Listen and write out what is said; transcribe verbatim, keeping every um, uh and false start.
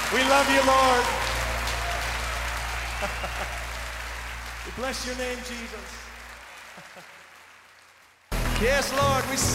We love you, Lord. We bless your name, Jesus. Yes, Lord, we